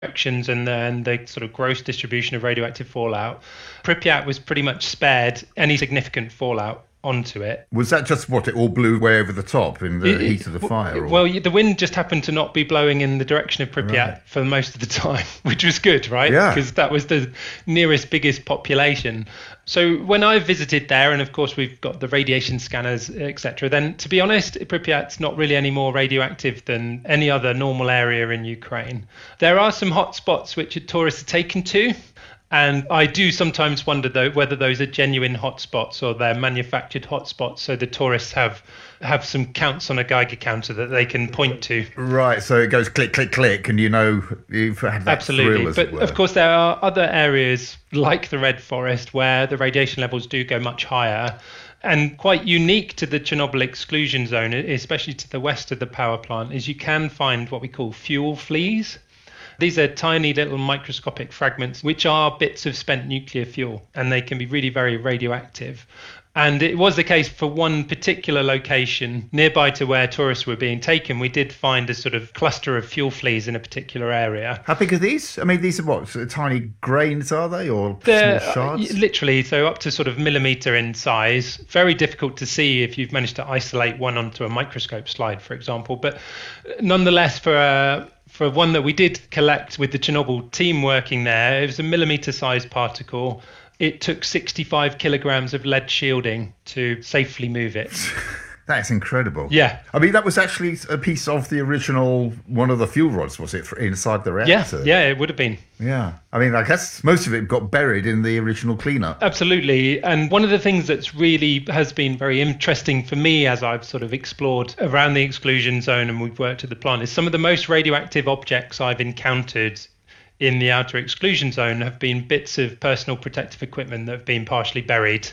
directions and the sort of gross distribution of radioactive fallout, Pripyat was pretty much spared any significant fallout onto it. Was that just what, it all blew way over the top in the heat of the fire? Or? Well, the wind just happened to not be blowing in the direction of Pripyat for most of the time, which was good, right? Yeah. Because that was the nearest, biggest population. So when I visited there, and of course we've got the radiation scanners, etc., then to be honest, Pripyat's not really any more radioactive than any other normal area in Ukraine. There are some hot spots which tourists are taken to. And I do sometimes wonder, though, whether those are genuine hotspots or they're manufactured hotspots. So the tourists have some counts on a Geiger counter that they can point to. Right. So it goes click, click, click, and you've had that Absolutely. thrill, as But it were. of course, there are other areas like the Red Forest where the radiation levels do go much higher. And quite unique to the Chernobyl exclusion zone, especially to the west of the power plant, is you can find what we call fuel fleas. These are tiny little microscopic fragments which are bits of spent nuclear fuel, and they can be really very radioactive. And it was the case for one particular location nearby to where tourists were being taken. We did find a sort of cluster of fuel fleas in a particular area. How big are these? I mean, these are what, sort of tiny grains, are they, or They're, small shards? Literally, so up to sort of millimeter in size. Very difficult to see if you've managed to isolate one onto a microscope slide, for example. But nonetheless, for one that we did collect with the Chernobyl team working there, it was a millimeter-sized particle. It took 65 kilograms of lead shielding to safely move it. That's incredible. Yeah. I mean, that was actually a piece of the original, one of the fuel rods, was it, inside the reactor? Yeah, it would have been. Yeah. I mean, I guess most of it got buried in the original cleanup. Absolutely. And one of the things that's really has been very interesting for me as I've sort of explored around the exclusion zone and we've worked at the plant is some of the most radioactive objects I've encountered in the outer exclusion zone have been bits of personal protective equipment that have been partially buried.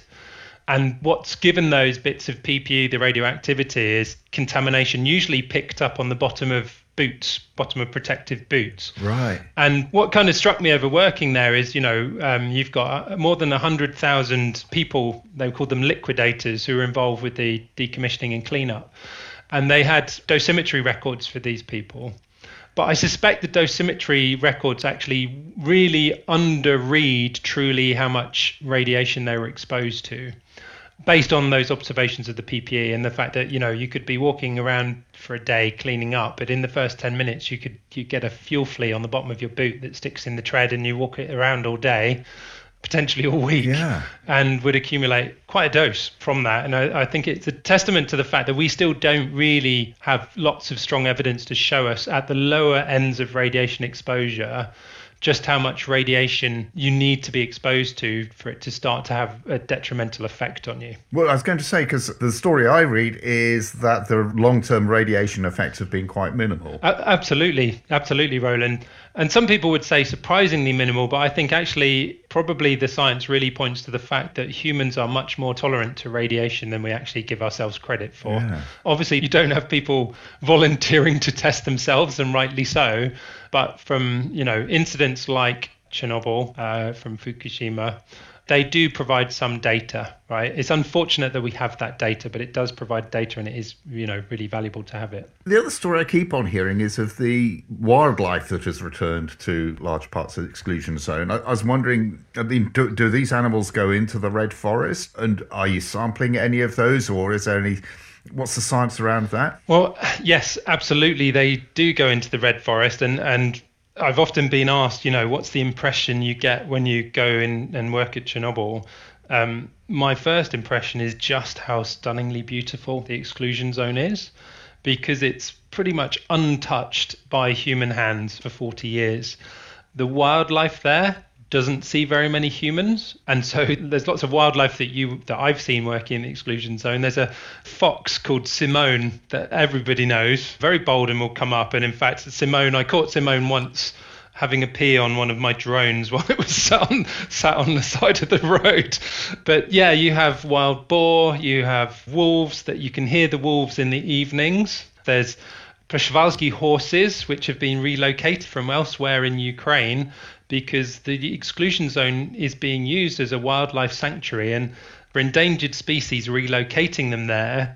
And what's given those bits of PPE the radioactivity is contamination, usually picked up on the bottom of boots, bottom of protective boots. Right. And what kind of struck me over working there is, you've got more than 100,000 people, they call them liquidators, who are involved with the decommissioning and cleanup. And they had dosimetry records for these people. But I suspect the dosimetry records actually really underread truly how much radiation they were exposed to, based on those observations of the PPE and the fact that, you could be walking around for a day cleaning up, but in the first 10 minutes you get a fuel flea on the bottom of your boot that sticks in the tread and you walk it around all day, potentially all week, and would accumulate quite a dose from that. And I think it's a testament to the fact that we still don't really have lots of strong evidence to show us at the lower ends of radiation exposure just how much radiation you need to be exposed to for it to start to have a detrimental effect on you. Well, I was going to say, because the story I read is that the long-term radiation effects have been quite minimal. Absolutely, Roland. And some people would say surprisingly minimal, but I think actually probably the science really points to the fact that humans are much more tolerant to radiation than we actually give ourselves credit for. Yeah. Obviously, you don't have people volunteering to test themselves, and rightly so. But from, incidents like Chernobyl, from Fukushima, they do provide some data, right? It's unfortunate that we have that data, but it does provide data and it is, really valuable to have it. The other story I keep on hearing is of the wildlife that has returned to large parts of the exclusion zone. I was wondering, do these animals go into the Red Forest? And are you sampling any of those, or is there any... What's the science around that? Well, yes, absolutely. They do go into the Red Forest, and I've often been asked, what's the impression you get when you go in and work at Chernobyl? My first impression is just how stunningly beautiful the exclusion zone is, because it's pretty much untouched by human hands for 40 years. The wildlife there doesn't see very many humans, and so there's lots of wildlife that I've seen working in the exclusion zone. There's a fox called Simone that everybody knows, very bold, and will come up. And in fact, I caught Simone once having a pee on one of my drones while it was sat on the side of the road. But yeah, you have wild boar, you have wolves, that you can hear the wolves in the evenings. There's Przewalski horses, which have been relocated from elsewhere in Ukraine, because the exclusion zone is being used as a wildlife sanctuary, and for endangered species, relocating them there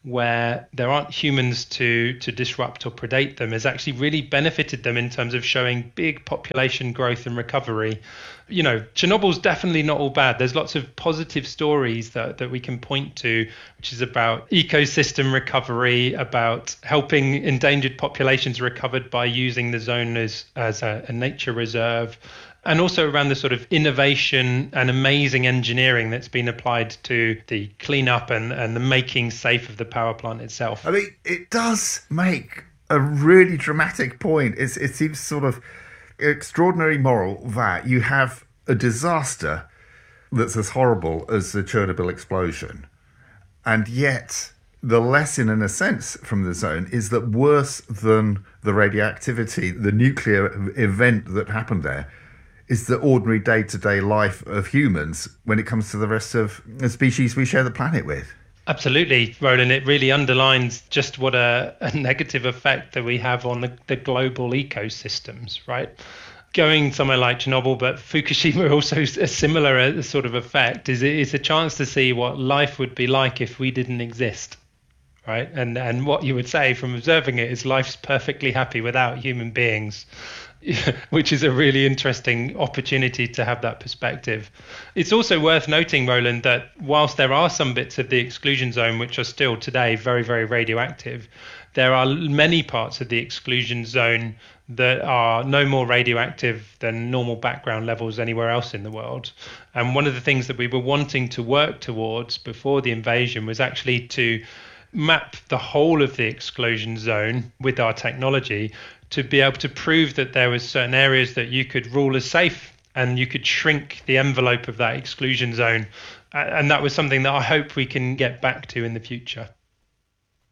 where there aren't humans to disrupt or predate them has actually really benefited them in terms of showing big population growth and recovery. Chernobyl's definitely not all bad. There's lots of positive stories that we can point to, which is about ecosystem recovery, about helping endangered populations recovered by using the zone as a nature reserve, and also around the sort of innovation and amazing engineering that's been applied to the cleanup and the making safe of the power plant itself. I mean, it does make a really dramatic point. It seems sort of extraordinary moral that you have a disaster that's as horrible as the Chernobyl explosion. And yet the lesson, in a sense, from the zone is that worse than the radioactivity, the nuclear event that happened there, is the ordinary day-to-day life of humans when it comes to the rest of the species we share the planet with. Absolutely, Roland. It really underlines just what a negative effect that we have on the global ecosystems, right? Going somewhere like Chernobyl, but Fukushima also a similar sort of effect, is a chance to see what life would be like if we didn't exist, right? And what you would say from observing it is life's perfectly happy without human beings. Which is a really interesting opportunity to have that perspective. It's also worth noting, Roland, that whilst there are some bits of the exclusion zone which are still today very, very radioactive, there are many parts of the exclusion zone that are no more radioactive than normal background levels anywhere else in the world. And one of the things that we were wanting to work towards before the invasion was actually to map the whole of the exclusion zone with our technology to be able to prove that there was certain areas that you could rule as safe and you could shrink the envelope of that exclusion zone. And that was something that I hope we can get back to in the future.